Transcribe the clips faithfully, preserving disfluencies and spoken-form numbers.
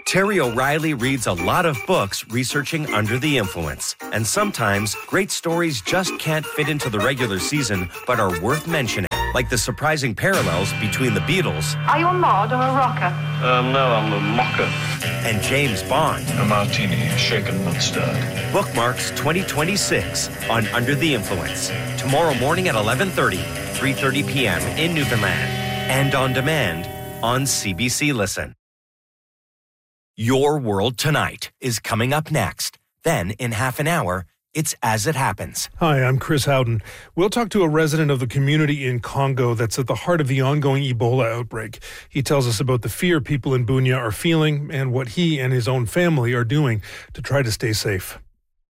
Terry O'Reilly reads a lot of books researching Under the Influence. And sometimes, great stories just can't fit into the regular season, but are worth mentioning. Like the surprising parallels between the Beatles. Are you a mod or a rocker? Um, no, I'm a mocker. And James Bond. A martini, shaken not stirred. Bookmarks twenty twenty-six on Under the Influence. Tomorrow morning at eleven thirty, three thirty p.m. in Newfoundland. And on demand on C B C Listen. Your World Tonight is coming up next. Then, in half an hour, it's As It Happens. Hi, I'm Chris Howden. We'll talk to a resident of the community in Congo that's at the heart of the ongoing Ebola outbreak. He tells us about the fear people in Bunia are feeling and what he and his own family are doing to try to stay safe.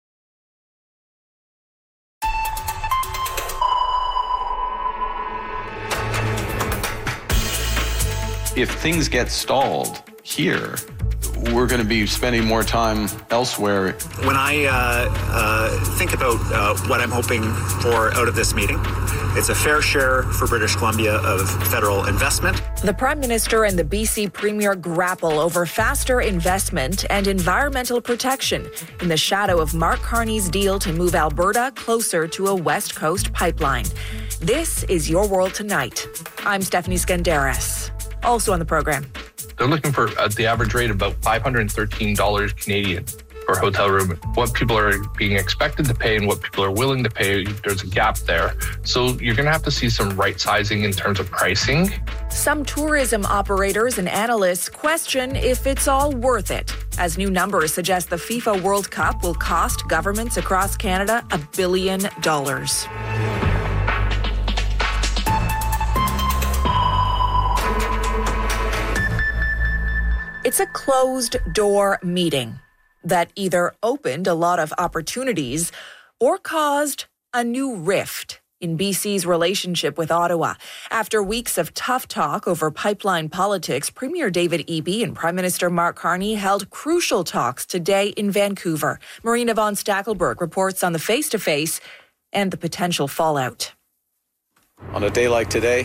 If things get stalled here, we're going to be spending more time elsewhere. When I uh, uh, think about uh, what I'm hoping for out of this meeting, it's a fair share for British Columbia of federal investment. The Prime Minister and the B C Premier grapple over faster investment and environmental protection in the shadow of Mark Carney's deal to move Alberta closer to a West Coast pipeline. This is Your World Tonight. I'm Stephanie Skandaris. Also on the program. They're looking for uh, the average rate of about five hundred thirteen dollars Canadian for a hotel room. What people are being expected to pay and what people are willing to pay, there's a gap there. So you're going to have to see some right sizing in terms of pricing. Some tourism operators and analysts question if it's all worth it, as new numbers suggest the FIFA World Cup will cost governments across Canada a billion dollars. It's a closed-door meeting that either opened a lot of opportunities or caused a new rift in B C's relationship with Ottawa. After weeks of tough talk over pipeline politics, Premier David Eby and Prime Minister Mark Carney held crucial talks today in Vancouver. Marina von Stackelberg reports on the face-to-face and the potential fallout. On a day like today,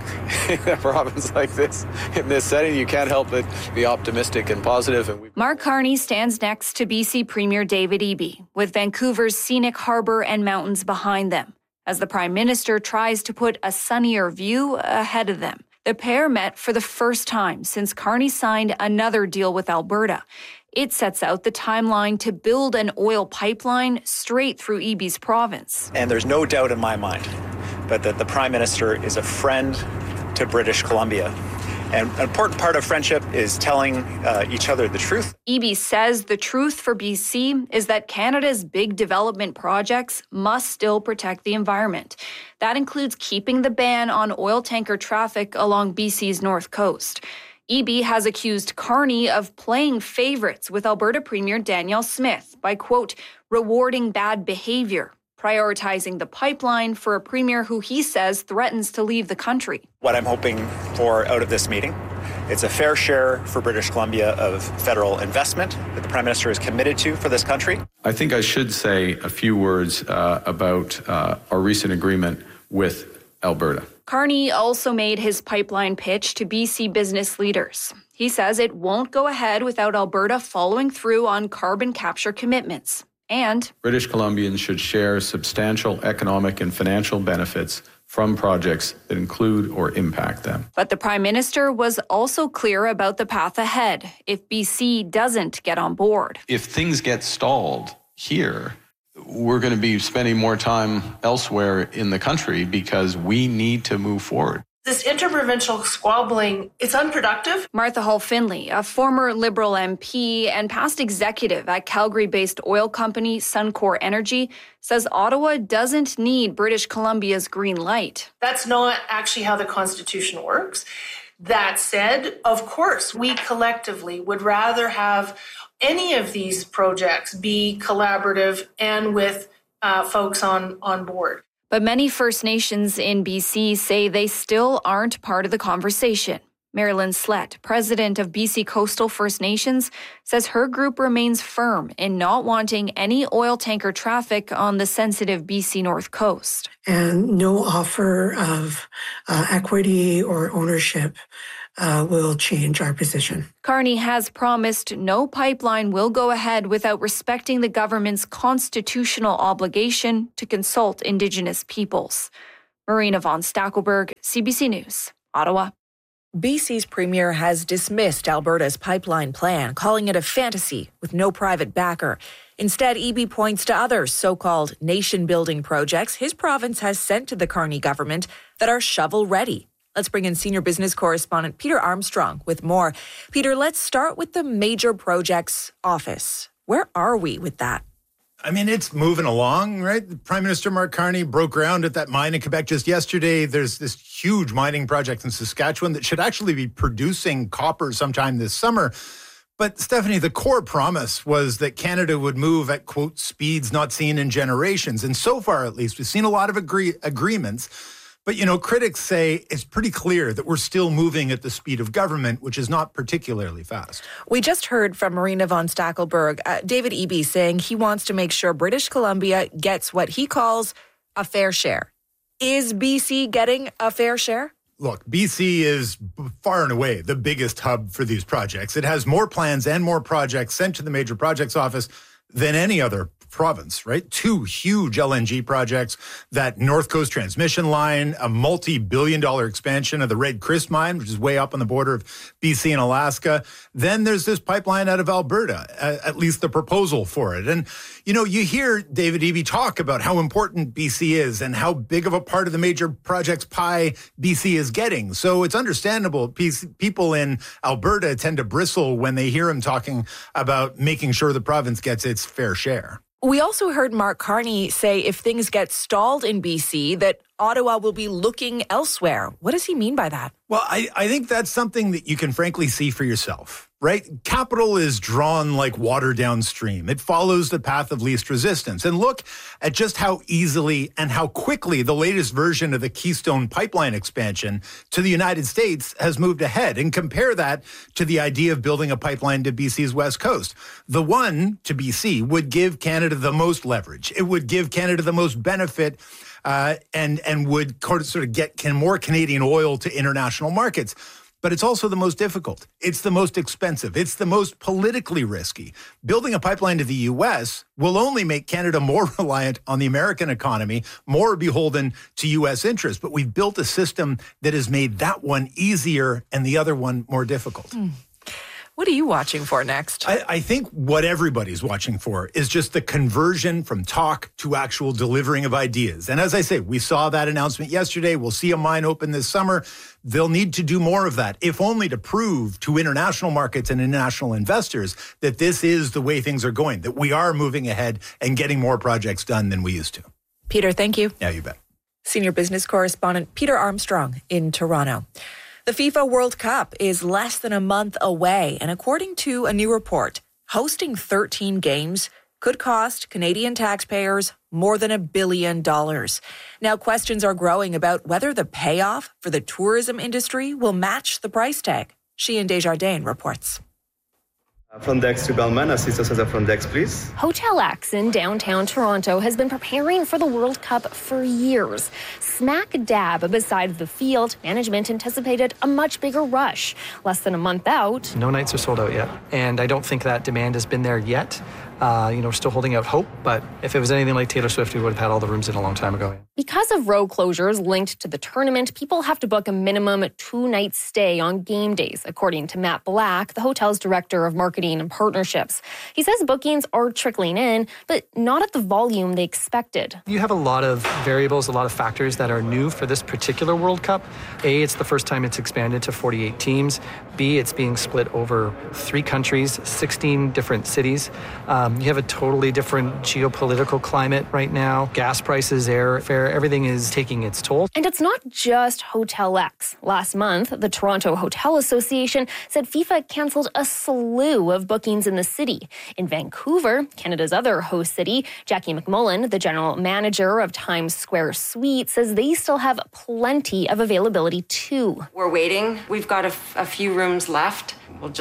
in a province like this, in this setting, you can't help but be optimistic and positive. And we- Mark Carney stands next to B C Premier David Eby, with Vancouver's scenic harbour and mountains behind them, as the Prime Minister tries to put a sunnier view ahead of them. The pair met for the first time since Carney signed another deal with Alberta. It sets out the timeline to build an oil pipeline straight through Eby's province. And there's no doubt in my mind but that the Prime Minister is a friend to British Columbia. And an important part of friendship is telling uh, each other the truth. Eby says the truth for B C is that Canada's big development projects must still protect the environment. That includes keeping the ban on oil tanker traffic along B C's north coast. Eby has accused Carney of playing favorites with Alberta Premier Danielle Smith by, quote, rewarding bad behavior, prioritizing the pipeline for a premier who he says threatens to leave the country. What I'm hoping for out of this meeting, it's a fair share for British Columbia of federal investment that the Prime Minister is committed to for this country. I think I should say a few words uh, about uh, our recent agreement with Alberta. Carney also made his pipeline pitch to B C business leaders. He says it won't go ahead without Alberta following through on carbon capture commitments. And British Columbians should share substantial economic and financial benefits from projects that include or impact them. But the Prime Minister was also clear about the path ahead if B C doesn't get on board. If things get stalled here, we're going to be spending more time elsewhere in the country because we need to move forward. This interprovincial squabbling, it's unproductive. Martha Hall Finley, a former Liberal M P and past executive at Calgary-based oil company Suncor Energy, says Ottawa doesn't need British Columbia's green light. That's not actually how the Constitution works. That said, of course, we collectively would rather have any of these projects be collaborative and with uh, folks on, on board. But many First Nations in B C say they still aren't part of the conversation. Marilyn Slett, president of B C Coastal First Nations, says her group remains firm in not wanting any oil tanker traffic on the sensitive B C North Coast. And no offer of uh, equity or ownership uh, will change our position. Carney has promised no pipeline will go ahead without respecting the government's constitutional obligation to consult Indigenous peoples. Marina von Stackelberg, C B C News, Ottawa. B C's premier has dismissed Alberta's pipeline plan, calling it a fantasy with no private backer. Instead, Eby points to other so-called nation-building projects his province has sent to the Carney government that are shovel-ready. Let's bring in senior business correspondent Peter Armstrong with more. Peter, let's start with the Major Projects Office. Where are we with that? I mean, it's moving along, right? Prime Minister Mark Carney broke ground at that mine in Quebec just yesterday. There's this huge mining project in Saskatchewan that should actually be producing copper sometime this summer. But Stephanie, the core promise was that Canada would move at, quote, speeds not seen in generations. And so far, at least, we've seen a lot of agree- agreements. But, you know, critics say it's pretty clear that we're still moving at the speed of government, which is not particularly fast. We just heard from Marina von Stackelberg, uh, David Eby saying he wants to make sure British Columbia gets what he calls a fair share. Is B C getting a fair share? Look, B C is far and away the biggest hub for these projects. It has more plans and more projects sent to the Major Projects Office than any other province, right? Two huge L N G projects, that North Coast transmission line, a multi-billion dollar expansion of the Red Chris mine, which is way up on the border of B C and Alaska. Then there's this pipeline out of Alberta, at least the proposal for it. And, you know, you hear David Eby talk about how important B C is and how big of a part of the major projects pie B C is getting. So it's understandable. People in Alberta tend to bristle when they hear him talking about making sure the province gets its fair share. We also heard Mark Carney say if things get stalled in B C, that Ottawa will be looking elsewhere. What does he mean by that? Well, I, I think that's something that you can frankly see for yourself, right? Capital is drawn like water downstream. It follows the path of least resistance. And look at just how easily and how quickly the latest version of the Keystone Pipeline expansion to the United States has moved ahead. And compare that to the idea of building a pipeline to B C's west coast. The one to B C would give Canada the most leverage. It would give Canada the most benefit. Uh, and and would sort of get more Canadian oil to international markets. But it's also the most difficult. It's the most expensive. It's the most politically risky. Building a pipeline to the U S will only make Canada more reliant on the American economy, more beholden to U S interests. But we've built a system that has made that one easier and the other one more difficult. Mm. What are you watching for next? I, I think what everybody's watching for is just the conversion from talk to actual delivering of ideas. And as I say, we saw that announcement yesterday. We'll see a mine open this summer. They'll need to do more of that, if only to prove to international markets and international investors that this is the way things are going, that we are moving ahead and getting more projects done than we used to. Peter, thank you. Yeah, you bet. Senior business correspondent Peter Armstrong in Toronto. The FIFA World Cup is less than a month away, and according to a new report, hosting thirteen games could cost Canadian taxpayers more than a billion dollars. Now, questions are growing about whether the payoff for the tourism industry will match the price tag. Sheehan Desjardins reports. Front desk to Bellman, assist us as a front desk, please. Hotel X in downtown Toronto has been preparing for the World Cup for years. Smack dab beside the field, management anticipated a much bigger rush. Less than a month out. No nights are sold out yet, and I don't think that demand has been there yet. Uh, you know, we're still holding out hope, but if it was anything like Taylor Swift, we would have had all the rooms in a long time ago. Because of road closures linked to the tournament, people have to book a minimum two-night stay on game days, according to Matt Black, the hotel's director of marketing and partnerships. He says bookings are trickling in, but not at the volume they expected. You have a lot of variables, a lot of factors that are new for this particular World Cup. A, it's the first time it's expanded to forty-eight teams. B, it's being split over three countries, sixteen different cities. Um, you have a totally different geopolitical climate right now. Gas prices, airfare, everything is taking its toll. And it's not just Hotel X. Last month, the Toronto Hotel Association said FIFA canceled a slew of bookings in the city. In Vancouver, Canada's other host city, Jackie McMullen, the general manager of Times Square Suite, says they still have plenty of availability too. We're waiting. We've got a, f- a few rooms left. We'll just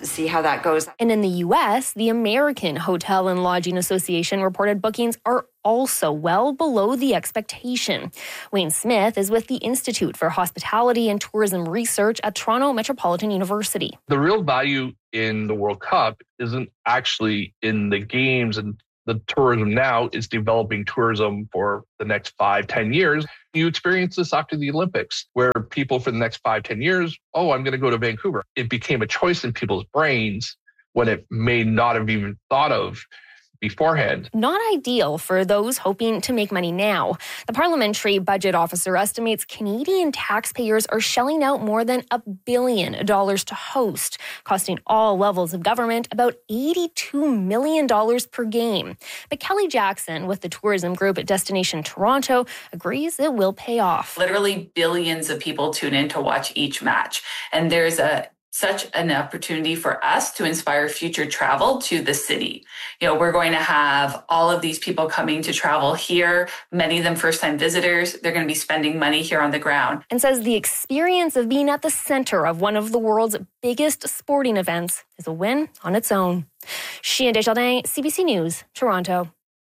to see how that goes. And in the U S, the American Hotel and Lodging Association reported bookings are also well below the expectation. Wayne Smith is with the Institute for Hospitality and Tourism Research at Toronto Metropolitan University. The real value in the World Cup isn't actually in the games and the tourism now, is developing tourism for the next five, ten years. You experience this after the Olympics, where people for the next five, ten years, oh, I'm going to go to Vancouver. It became a choice in people's brains when it may not have even thought of beforehand. Not ideal for those hoping to make money now. The Parliamentary Budget Officer estimates Canadian taxpayers are shelling out more than a billion dollars to host, costing all levels of government about eighty-two million dollars per game. But Kelly Jackson with the tourism group at Destination Toronto agrees it will pay off. Literally billions of people tune in to watch each match. And there's a such an opportunity for us to inspire future travel to the city. You know, we're going to have all of these people coming to travel here, many of them first-time visitors. They're going to be spending money here on the ground. And says the experience of being at the center of one of the world's biggest sporting events is a win on its own. Shia Desjardins, C B C News, Toronto.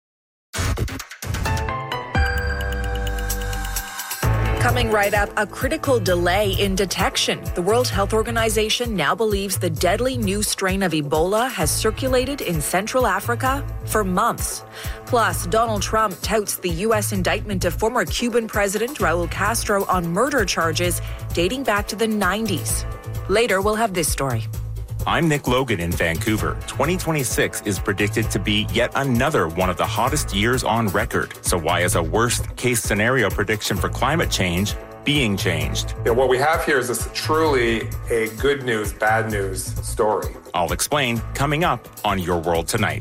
Coming right up, a critical delay in detection. The World Health Organization now believes the deadly new strain of Ebola has circulated in Central Africa for months. Plus, Donald Trump touts the U S indictment of former Cuban President Raul Castro on murder charges dating back to the nineties. Later, we'll have this story. I'm Nick Logan in Vancouver. twenty twenty-six is predicted to be yet another one of the hottest years on record. So why is a worst-case scenario prediction for climate change being changed? You know, what we have here is this truly a good news, bad news story. I'll explain coming up on Your World Tonight.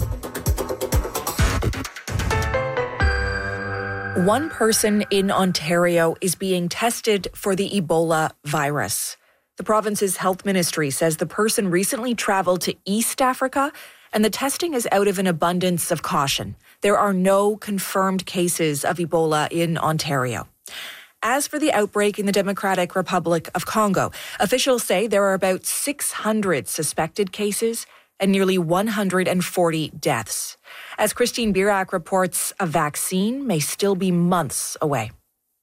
One person in Ontario is being tested for the Ebola virus. The province's health ministry says the person recently traveled to East Africa, and the testing is out of an abundance of caution. There are no confirmed cases of Ebola in Ontario. As for the outbreak in the Democratic Republic of Congo, officials say there are about six hundred suspected cases and nearly one hundred forty deaths. As Christine Birak reports, a vaccine may still be months away.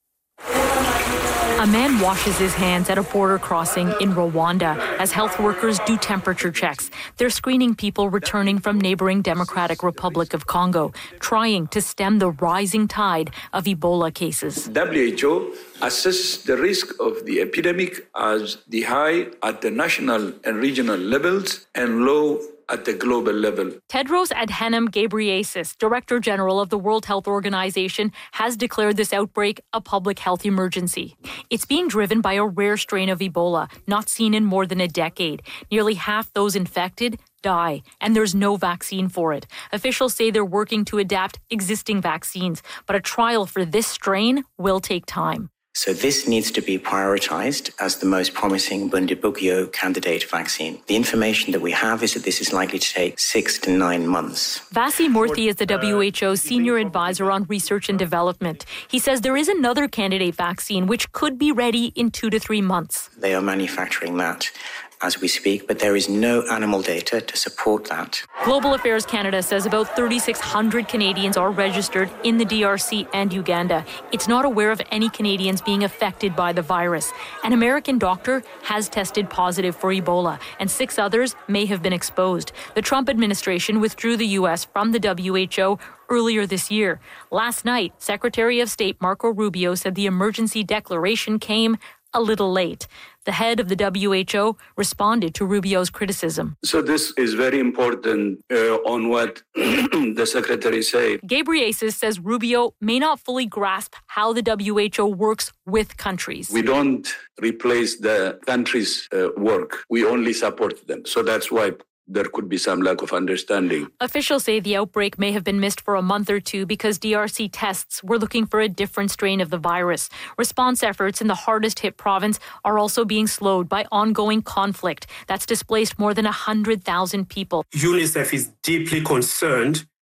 A man washes his hands at a border crossing in Rwanda as health workers do temperature checks. They're screening people returning from neighboring Democratic Republic of Congo, trying to stem the rising tide of Ebola cases. W H O assesses the risk of the epidemic as the high at the national and regional levels and low at the global level. Tedros Adhanom Ghebreyesus, Director General of the World Health Organization, has declared this outbreak a public health emergency. It's being driven by a rare strain of Ebola, not seen in more than a decade. Nearly half those infected die, and there's no vaccine for it. Officials say they're working to adapt existing vaccines, but a trial for this strain will take time. So this needs to be prioritized as the most promising Bundibugyo candidate vaccine. The information that we have is that this is likely to take six to nine months. Vasi Murthy is the W H O's senior advisor on research and development. He says there is another candidate vaccine which could be ready in two to three months. They are manufacturing that as we speak, but there is no animal data to support that. Global Affairs Canada says about thirty-six hundred Canadians are registered in the D R C and Uganda. It's not aware of any Canadians being affected by the virus. An American doctor has tested positive for Ebola, and six others may have been exposed. The Trump administration withdrew the U S from the W H O earlier this year. Last night, Secretary of State Marco Rubio said the emergency declaration came a little late. The head of the W H O responded to Rubio's criticism. So this is very important uh, on what the secretary said. Ghebreyesus says Rubio may not fully grasp how the W H O works with countries. We don't replace the countries' uh, work. We only support them. So that's why there could be some lack of understanding. Officials say the outbreak may have been missed for a month or two because D R C tests were looking for a different strain of the virus. Response efforts in the hardest hit province are also being slowed by ongoing conflict that's displaced more than one hundred thousand people. UNICEF is deeply concerned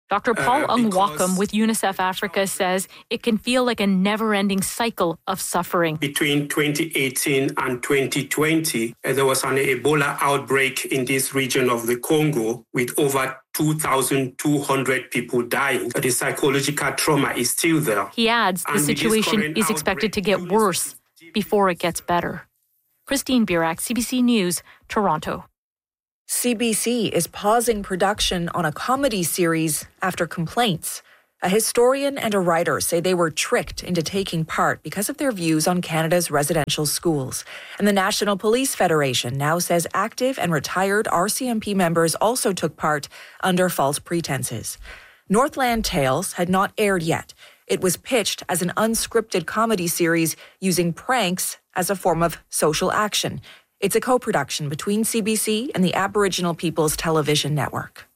Doctor Paul Uh, Ungwakam with UNICEF Africa says it can feel like a never-ending cycle of suffering. Between twenty eighteen and twenty twenty, uh, there was an Ebola outbreak in this region of the Congo with over two thousand two hundred people dying. The psychological trauma is still there. He adds the And with this situation current is expected to get worse before it gets better. Christine Burak, C B C News, Toronto. C B C is pausing production on a comedy series after complaints. A historian and a writer say they were tricked into taking part because of their views on Canada's residential schools. And the National Police Federation now says active and retired R C M P members also took part under false pretenses. Northland Tales had not aired yet. It was pitched as an unscripted comedy series using pranks as a form of social action. It's a co-production between C B C and the Aboriginal People's Television Network.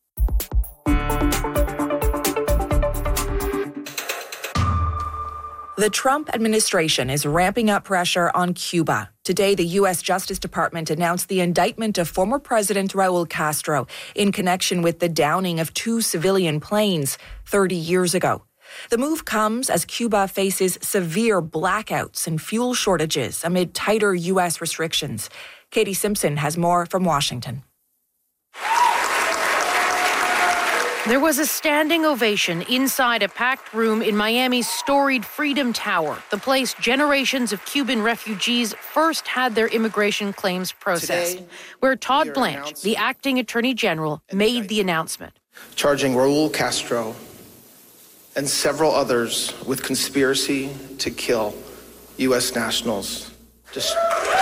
The Trump administration is ramping up pressure on Cuba. Today, the U S Justice Department announced the indictment of former President Raul Castro in connection with the downing of two civilian planes thirty years ago. The move comes as Cuba faces severe blackouts and fuel shortages amid tighter U S restrictions. Katie Simpson has more from Washington. There was a standing ovation inside a packed room in Miami's storied Freedom Tower, the place generations of Cuban refugees first had their immigration claims processed, Today, where Todd Blanche, the acting attorney general, made the announcement. Charging Raul Castro and several others with conspiracy to kill U S nationals. Just...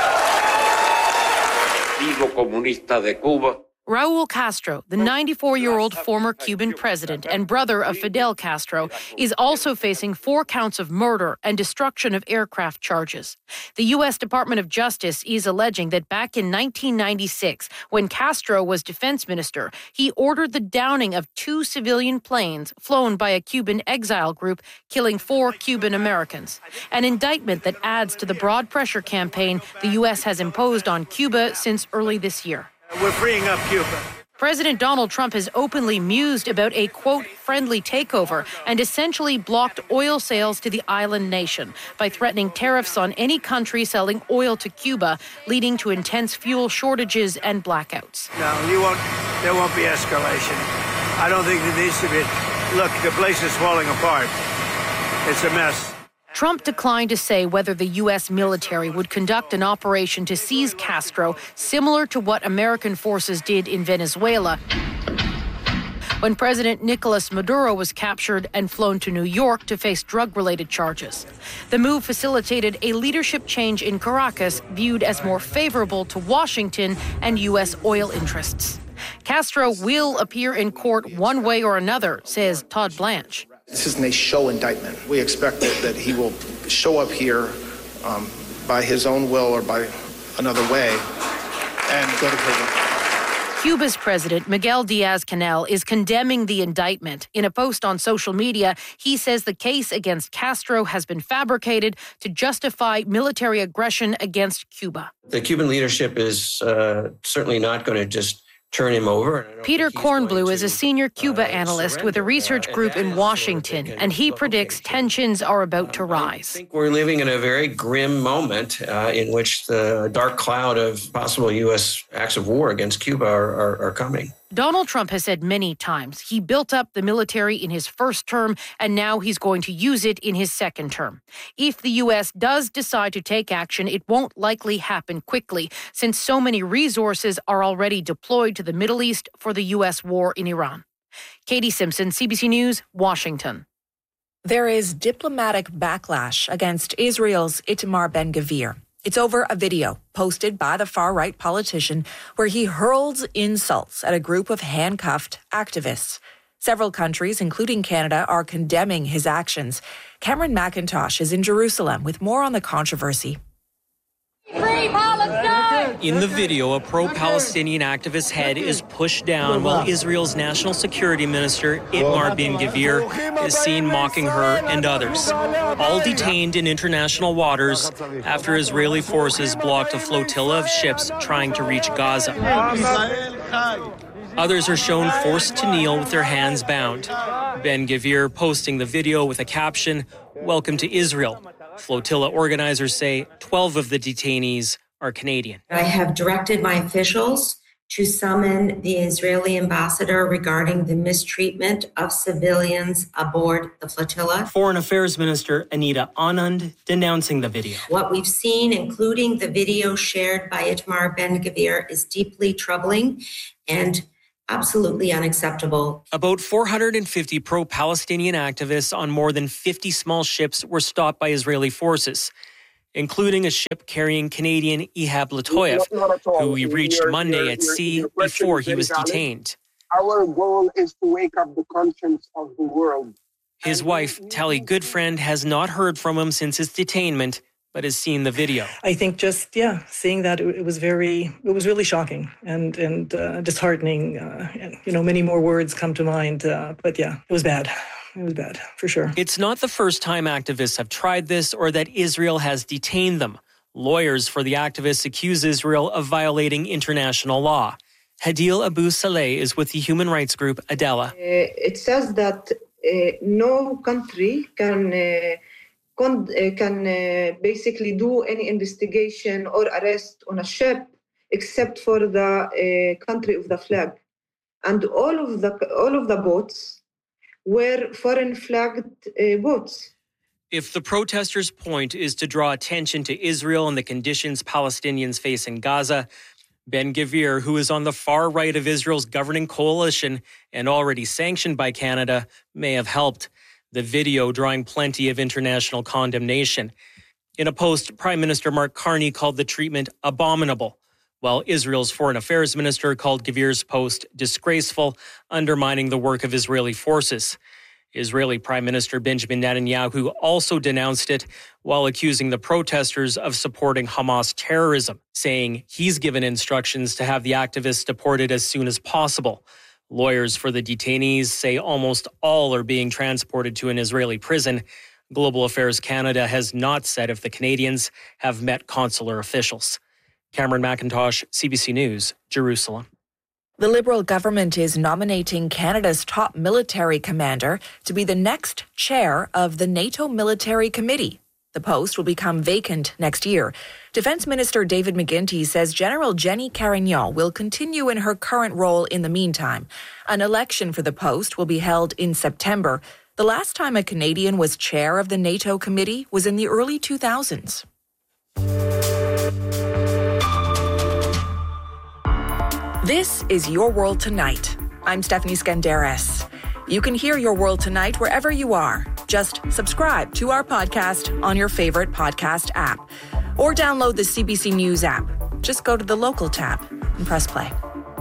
Partido Comunista de Cuba. Raul Castro, the ninety-four-year-old former Cuban president and brother of Fidel Castro, is also facing four counts of murder and destruction of aircraft charges. The U S Department of Justice is alleging that back in nineteen ninety-six, when Castro was defense minister, he ordered the downing of two civilian planes flown by a Cuban exile group, killing four Cuban Americans. An indictment that adds to the broad pressure campaign the U S has imposed on Cuba since early this year. We're freeing up Cuba. President Donald Trump has openly mused about a, quote, friendly takeover and essentially blocked oil sales to the island nation by threatening tariffs on any country selling oil to Cuba, leading to intense fuel shortages and blackouts. No, you won't, there won't be escalation. I don't think there needs to be. Look, the place is falling apart. It's a mess. Trump declined to say whether the U S military would conduct an operation to seize Castro, similar to what American forces did in Venezuela when President Nicolas Maduro was captured and flown to New York to face drug-related charges. The move facilitated a leadership change in Caracas viewed as more favorable to Washington and U S oil interests. Castro will appear in court one way or another, says Todd Blanche. This isn't a show indictment. We expect that, that he will show up here um, by his own will or by another way and go to prison. Cuba's president, Miguel Diaz-Canel, is condemning the indictment. In a post on social media, he says the case against Castro has been fabricated to justify military aggression against Cuba. The Cuban leadership is uh, certainly not going to just turn him over. Peter Kornblue is a senior Cuba uh, analyst with a research group in Washington, and he predicts tensions are about to rise. I think we're living in a very grim moment uh, in which the dark cloud of possible U S acts of war against Cuba are, are, are coming. Donald Trump has said many times he built up the military in his first term, and now he's going to use it in his second term. If the U S does decide to take action, it won't likely happen quickly, since so many resources are already deployed to the Middle East for the U S war in Iran. Katie Simpson, C B C News, Washington. There is diplomatic backlash against Israel's Itamar Ben-Gvir. It's over a video posted by the far-right politician where he hurls insults at a group of handcuffed activists. Several countries, including Canada, are condemning his actions. Cameron McIntosh is in Jerusalem with more on the controversy. Free Palestine! In the video, a pro-Palestinian activist's head is pushed down while Israel's national security minister, Itamar Ben-Gvir, is seen mocking her and others, all detained in international waters after Israeli forces blocked a flotilla of ships trying to reach Gaza. Others are shown forced to kneel with their hands bound. Ben-Gvir posting the video with a caption, "Welcome to Israel." Flotilla organizers say twelve of the detainees are Canadian. I have directed my officials to summon the Israeli ambassador regarding the mistreatment of civilians aboard the flotilla. Foreign Affairs Minister Anita Anand denouncing the video. What we've seen, including the video shared by Itamar Ben-Gvir, is deeply troubling and absolutely unacceptable. About four hundred fifty pro-Palestinian activists on more than fifty small ships were stopped by Israeli forces, including a ship carrying Canadian Ihab Latoyev, who we reached Monday at sea before he was detained. Our goal is to wake up the conscience of the world. His wife, Tally Goodfriend, has not heard from him since his detainment, but has seen the video. I think just, yeah, seeing that, it, it was very, it was really shocking and, and uh, disheartening. Uh, and, you know, many more words come to mind, uh, but yeah, it was bad. It was bad, for sure. It's not the first time activists have tried this or that Israel has detained them. Lawyers for the activists accuse Israel of violating international law. Hadil Abu Saleh is with the human rights group Adela. Uh, it says that uh, no country can uh, con- uh, can uh, basically do any investigation or arrest on a ship except for the uh, country of the flag, and all of the all of the boats were foreign flagged uh, boats. If the protesters' point is to draw attention to Israel and the conditions Palestinians face in Gaza, Ben-Gvir, who is on the far right of Israel's governing coalition and already sanctioned by Canada, may have helped. The video drawing plenty of international condemnation. In a post, Prime Minister Mark Carney called the treatment abominable, while Israel's Foreign Affairs Minister called Gvir's post disgraceful, undermining the work of Israeli forces. Israeli Prime Minister Benjamin Netanyahu also denounced it while accusing the protesters of supporting Hamas terrorism, saying he's given instructions to have the activists deported as soon as possible. Lawyers for the detainees say almost all are being transported to an Israeli prison. Global Affairs Canada has not said if the Canadians have met consular officials. Cameron McIntosh, C B C News, Jerusalem. The Liberal government is nominating Canada's top military commander to be the next chair of the NATO Military Committee. The post will become vacant next year. Defense Minister David McGuinty says General Jenny Carignan will continue in her current role in the meantime. An election for the post will be held in September. The last time a Canadian was chair of the NATO committee was in the early two thousands. This is Your World Tonight. I'm Stephanie Skandaris. You can hear Your World Tonight wherever you are. Just subscribe to our podcast on your favorite podcast app or download the C B C News app. Just go to the local tab and press play.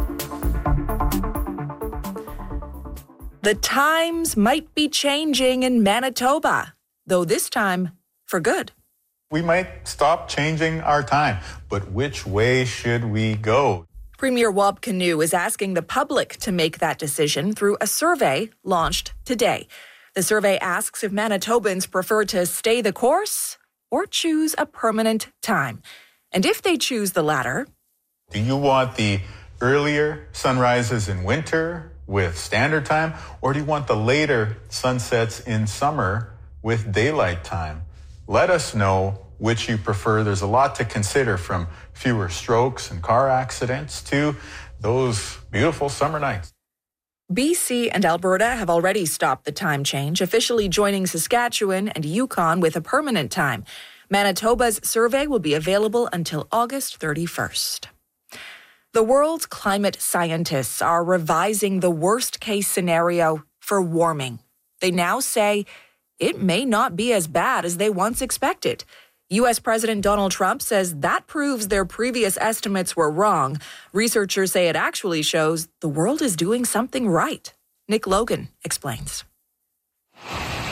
The times might be changing in Manitoba, though this time for good. We might stop changing our time, but which way should we go? Premier Wab Kinew is asking the public to make that decision through a survey launched today. The survey asks if Manitobans prefer to stay the course or choose a permanent time. And if they choose the latter... Do you want the earlier sunrises in winter with standard time, or do you want the later sunsets in summer with daylight time? Let us know which you prefer. There's a lot to consider, from fewer strokes and car accidents to those beautiful summer nights. B C and Alberta have already stopped the time change, officially joining Saskatchewan and Yukon with a permanent time. Manitoba's survey will be available until August thirty-first. The world's climate scientists are revising the worst-case scenario for warming. They now say it may not be as bad as they once expected. U S President Donald Trump says that proves their previous estimates were wrong. Researchers say it actually shows the world is doing something right. Nick Logan explains.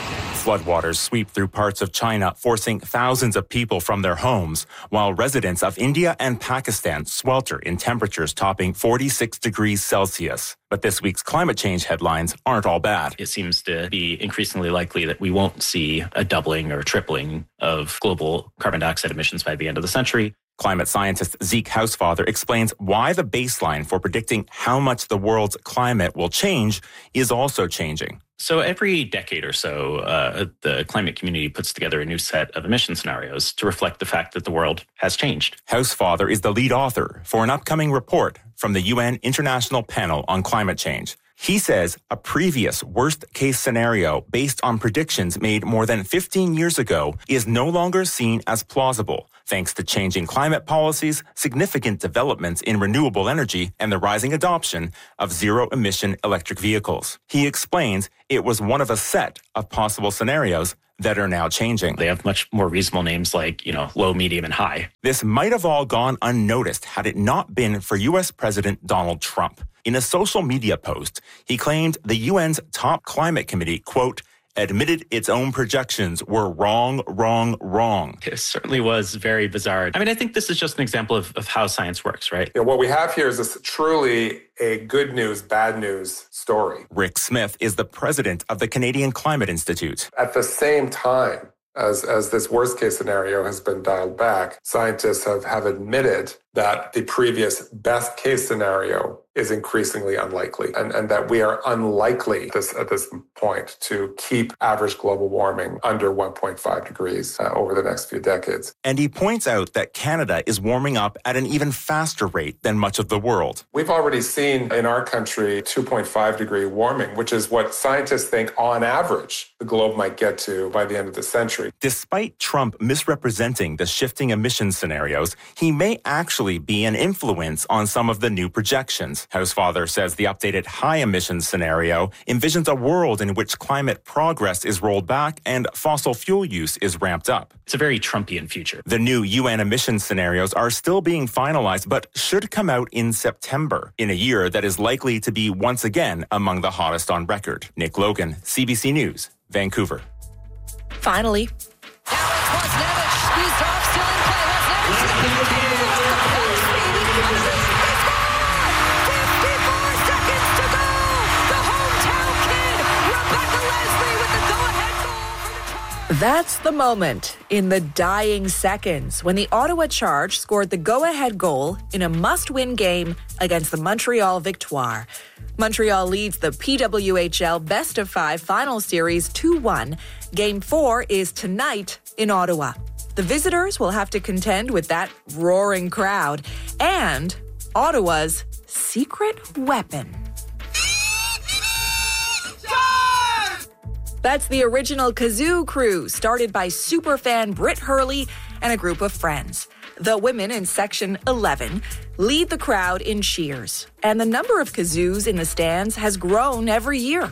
Floodwaters sweep through parts of China, forcing thousands of people from their homes, while residents of India and Pakistan swelter in temperatures topping forty-six degrees Celsius. But this week's climate change headlines aren't all bad. It seems to be increasingly likely that we won't see a doubling or tripling of global carbon dioxide emissions by the end of the century. Climate scientist Zeke Housefather explains why the baseline for predicting how much the world's climate will change is also changing. So every decade or so, uh, the climate community puts together a new set of emission scenarios to reflect the fact that the world has changed. Housefather is the lead author for an upcoming report from the U N International Panel on Climate Change. He says a previous worst-case scenario based on predictions made more than fifteen years ago is no longer seen as plausible, thanks to changing climate policies, significant developments in renewable energy, and the rising adoption of zero-emission electric vehicles. He explains it was one of a set of possible scenarios that are now changing. They have much more reasonable names like, you know, low, medium, and high. This might have all gone unnoticed had it not been for U S President Donald Trump. In a social media post, he claimed the U N's top climate committee, quote, admitted its own projections were wrong, wrong, wrong. It certainly was very bizarre. I mean, I think this is just an example of, of how science works, right? You know, what we have here is this truly a good news, bad news story. Rick Smith is the president of the Canadian Climate Institute. At the same time, as, as this worst case scenario has been dialed back, scientists have, have admitted that the previous best case scenario is increasingly unlikely, and, and that we are unlikely this, at this point to keep average global warming under one point five degrees uh, over the next few decades. And he points out that Canada is warming up at an even faster rate than much of the world. We've already seen in our country two point five degree warming, which is what scientists think on average the globe might get to by the end of the century. Despite Trump misrepresenting the shifting emissions scenarios, he may actually be an influence on some of the new projections. Housefather says the updated high emissions scenario envisions a world in which climate progress is rolled back and fossil fuel use is ramped up. It's a very Trumpian future. The new U N emissions scenarios are still being finalized, but should come out in September, in a year that is likely to be once again among the hottest on record. Nick Logan, C B C News, Vancouver. Finally. That's the moment in the dying seconds when the Ottawa Charge scored the go-ahead goal in a must-win game against the Montreal Victoire. Montreal leads the P W H L Best of Five Final Series two one. Game four is tonight in Ottawa. The visitors will have to contend with that roaring crowd and Ottawa's secret weapon. That's the original Kazoo crew, started by superfan Britt Hurley and a group of friends. The women in Section eleven lead the crowd in cheers, and the number of kazoos in the stands has grown every year.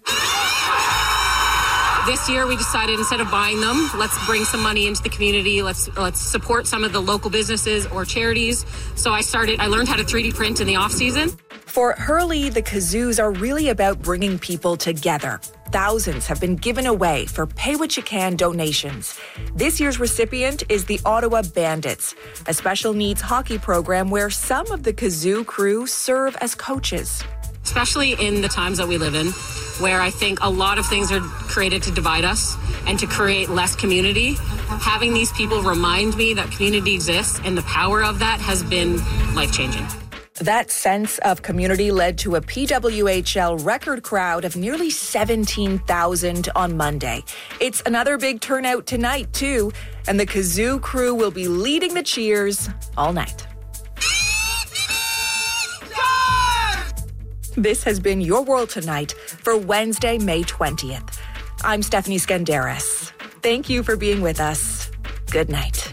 This year, we decided instead of buying them, let's bring some money into the community. Let's let's support some of the local businesses or charities. So I started, I learned how to three D print in the off season. For Hurley, the kazoos are really about bringing people together. Thousands have been given away for Pay What You Can donations. This year's recipient is the Ottawa Bandits, a special needs hockey program where some of the kazoo crew serve as coaches. Especially in the times that we live in, where I think a lot of things are created to divide us and to create less community. Having these people remind me that community exists and the power of that has been life-changing. That sense of community led to a P W H L record crowd of nearly seventeen thousand on Monday. It's another big turnout tonight, too, and the kazoo crew will be leading the cheers all night. This has been Your World Tonight for Wednesday, May twentieth. I'm Stephanie Skandaris. Thank you for being with us. Good night.